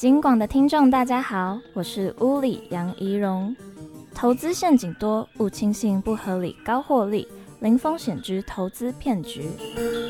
金广的听众大家好，我是屋里杨怡蓉。投资陷阱多，勿轻信不合理高获利，零风险之投资骗局。